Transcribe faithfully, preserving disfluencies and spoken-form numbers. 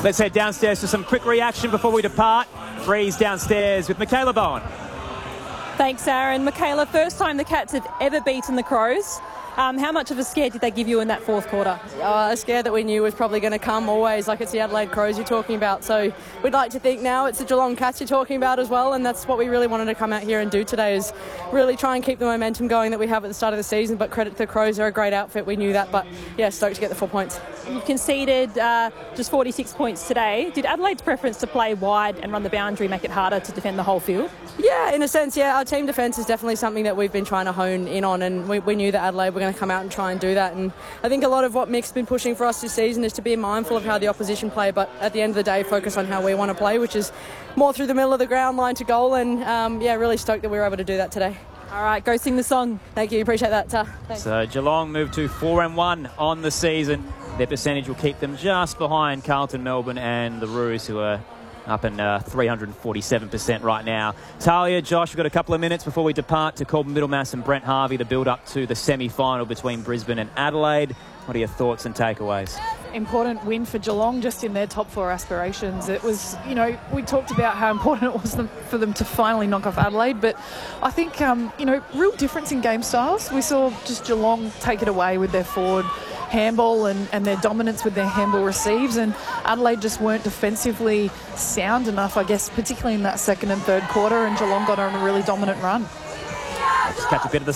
Let's head downstairs for some quick reaction before we depart. Breeze downstairs with Michaela Bowen. Thanks, Aaron. Michaela, first time the Cats have ever beaten the Crows. Um, how much of a scare did they give you in that fourth quarter? Uh, a scare that we knew was probably going to come always, like it's the Adelaide Crows you're talking about. So we'd like to think now it's the Geelong Cats you're talking about as well, and that's what we really wanted to come out here and do today, is really try and keep the momentum going that we have at the start of the season. But credit to the Crows, they're a great outfit. We knew that, but yeah, stoked to get the four points. You conceded uh, just forty-six points today. Did Adelaide's preference to play wide and run the boundary make it harder to defend the whole field? Yeah, in a sense, yeah. Our team defence is definitely something that we've been trying to hone in on, and we, we knew that Adelaide were going to come out and try and do that. And I think a lot of what Mick's been pushing for us this season is to be mindful of how the opposition play, but at the end of the day, focus on how we want to play, which is more through the middle of the ground, line to goal. And um, yeah, really stoked that we were able to do that today. All right, go sing the song. Thank you, appreciate that. Uh, so Geelong move to four and one on the season. Their percentage will keep them just behind Carlton, Melbourne and the Roos, who are up in uh, three hundred forty-seven percent right now. Talia, Josh, we've got a couple of minutes before we depart to Corbin Middlemass and Brent Harvey to build up to the semi-final between Brisbane and Adelaide. What are your thoughts and takeaways? Important win for Geelong just in their top four aspirations. It was, you know, we talked about how important it was them, for them to finally knock off Adelaide, but I think, um, you know, real difference in game styles. We saw just Geelong take it away with their forward handball and, and their dominance with their handball receives, and Adelaide just weren't defensively sound enough, I guess, particularly in that second and third quarter, and Geelong got on a really dominant run. Let's catch a bit of the